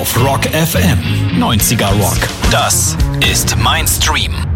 Auf Rock FM 90er Rock. Das ist mein Stream.